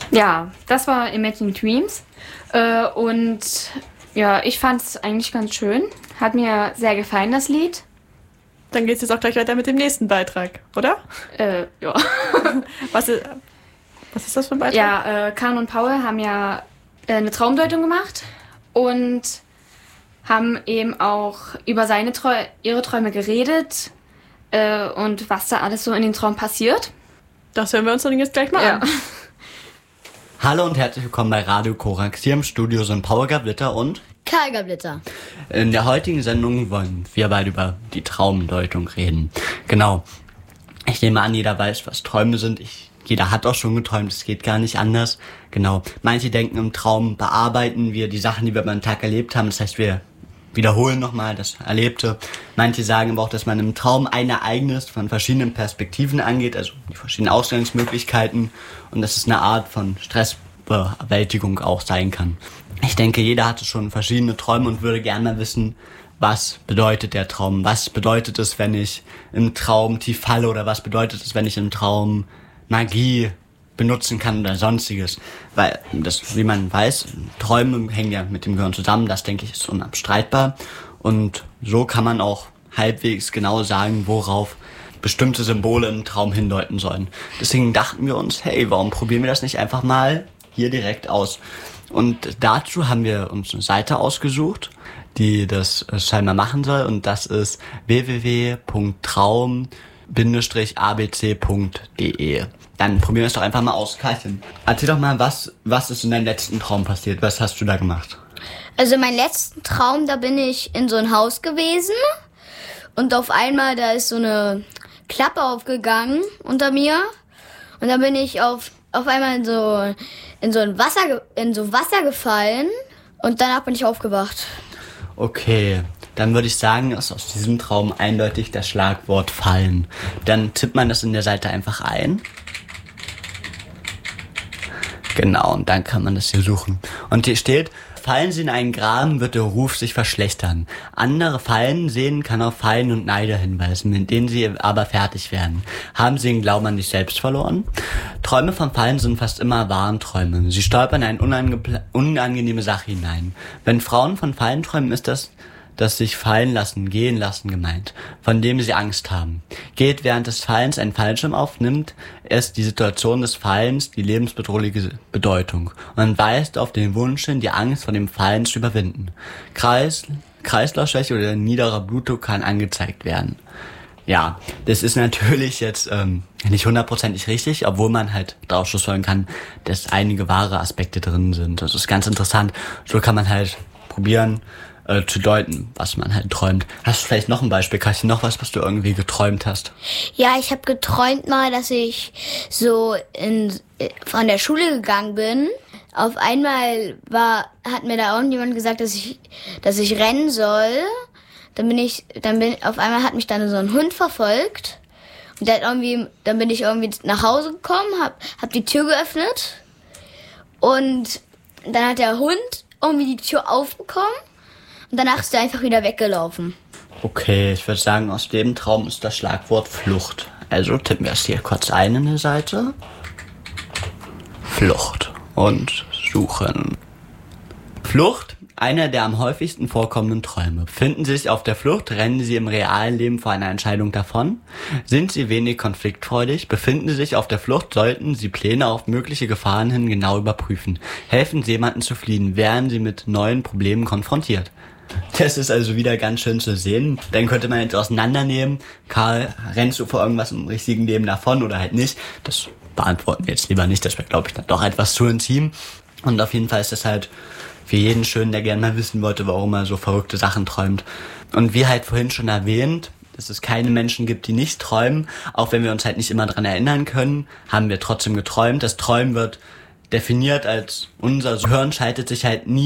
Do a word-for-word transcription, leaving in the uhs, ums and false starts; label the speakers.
Speaker 1: Ja, das war Imagine Dreams. Äh, und ja, ich fand es eigentlich ganz schön. Hat mir sehr gefallen, das Lied.
Speaker 2: Dann geht es jetzt auch gleich weiter mit dem nächsten Beitrag, oder?
Speaker 1: Äh, ja.
Speaker 2: was, ist, was ist das für ein Beitrag?
Speaker 1: Ja, äh, Karen und Paul haben ja äh, eine Traumdeutung gemacht und haben eben auch über seine Trau- ihre Träume geredet äh, und was da alles so in den Traum passiert.
Speaker 2: Das hören wir uns dann jetzt gleich mal
Speaker 1: ja.
Speaker 2: an.
Speaker 3: Hallo und herzlich willkommen bei Radio Korax. Hier im Studio sind Paul Gablitter und
Speaker 4: Karl Gablitter.
Speaker 3: In der heutigen Sendung wollen wir beide über die Traumdeutung reden. Genau. Ich nehme an, jeder weiß, was Träume sind. Ich, jeder hat auch schon geträumt, es geht gar nicht anders. Genau. Manche denken, im Traum bearbeiten wir die Sachen, die wir beim Tag erlebt haben. Das heißt, wir wiederholen nochmal das Erlebte. Manche sagen aber auch, dass man im Traum ein Ereignis von verschiedenen Perspektiven angeht, also die verschiedenen Ausgangsmöglichkeiten, und dass es eine Art von Stressbewältigung auch sein kann. Ich denke, jeder hatte schon verschiedene Träume und würde gerne mal wissen, was bedeutet der Traum? Was bedeutet es, wenn ich im Traum tief falle, oder was bedeutet es, wenn ich im Traum Magie benutzen kann oder sonstiges? Weil, das, wie man weiß, Träume hängen ja mit dem Gehirn zusammen, das denke ich ist unabstreitbar. Und so kann man auch halbwegs genau sagen, worauf bestimmte Symbole im Traum hindeuten sollen. Deswegen dachten wir uns, hey, warum probieren wir das nicht einfach mal hier direkt aus? Und dazu haben wir uns eine Seite ausgesucht, die das scheinbar machen soll, und das ist w w w punkt traum Bindestrich a b c punkt d e. Dann probieren wir es doch einfach mal aus. Karlchen, erzähl doch mal, was, was ist in deinem letzten Traum passiert? Was hast du da gemacht?
Speaker 4: Also mein letzten Traum, da bin ich in so ein Haus gewesen und auf einmal, da ist so eine Klappe aufgegangen unter mir und dann bin ich auf, auf einmal in so, in so ein Wasser, in so Wasser gefallen und danach bin ich aufgewacht.
Speaker 3: Okay, dann würde ich sagen, ist aus diesem Traum eindeutig das Schlagwort fallen. Dann tippt man das in der Seite einfach ein. Genau, und dann kann man das hier suchen. Und hier steht: Fallen Sie in einen Graben, wird der Ruf sich verschlechtern. Andere Fallen sehen kann auf Fallen und Neider hinweisen, mit denen Sie aber fertig werden. Haben Sie den Glauben an sich selbst verloren? Träume von Fallen sind fast immer Warnträume. Sie stolpern in eine unange- unangenehme Sache hinein. Wenn Frauen von Fallen träumen, ist das das sich fallen lassen, gehen lassen gemeint, von dem sie Angst haben. Geht während des Fallens ein Fallschirm auf, nimmt es die Situation des Fallens die lebensbedrohliche Bedeutung und weist auf den Wunsch hin, die Angst vor dem Fallen zu überwinden. Kreis, Kreislaufschwäche oder niederer Blutdruck kann angezeigt werden. Ja, das ist natürlich jetzt ähm, nicht hundertprozentig richtig, obwohl man halt daraus schlussfolgern kann, dass einige wahre Aspekte drin sind. Das ist ganz interessant. So kann man halt probieren, Äh, zu deuten, was man halt träumt. Hast du vielleicht noch ein Beispiel? Kannst du noch was, was du irgendwie geträumt hast?
Speaker 4: Ja, ich habe geträumt mal, dass ich so in, von der Schule gegangen bin. Auf einmal war, hat mir da irgendjemand gesagt, dass ich, dass ich rennen soll. Dann bin ich, dann bin, auf einmal hat mich dann so ein Hund verfolgt. Und der hat irgendwie, dann bin ich irgendwie nach Hause gekommen, hab, hab die Tür geöffnet. Und dann hat der Hund irgendwie die Tür aufbekommen. Und danach ist er einfach wieder weggelaufen.
Speaker 3: Okay, ich würde sagen, aus dem Traum ist das Schlagwort Flucht. Also tippen wir es hier kurz ein in der Seite. Flucht und suchen. Flucht, einer der am häufigsten vorkommenden Träume. Befinden Sie sich auf der Flucht, rennen Sie im realen Leben vor einer Entscheidung davon? Sind Sie wenig konfliktfreudig? Befinden Sie sich auf der Flucht, sollten Sie Pläne auf mögliche Gefahren hin genau überprüfen. Helfen Sie jemandem zu fliehen, werden Sie mit neuen Problemen konfrontiert. Das ist also wieder ganz schön zu sehen. Dann könnte man jetzt auseinandernehmen. Karl, rennst du vor irgendwas im richtigen Leben davon oder halt nicht? Das beantworten wir jetzt lieber nicht. Das wäre, glaube ich, dann doch etwas zu intim. Und auf jeden Fall ist das halt für jeden schön, der gerne mal wissen wollte, warum er so verrückte Sachen träumt. Und wie halt vorhin schon erwähnt, dass es keine Menschen gibt, die nicht träumen. Auch wenn wir uns halt nicht immer dran erinnern können, haben wir trotzdem geträumt. Das Träumen wird definiert als unser Gehirn schaltet sich halt nie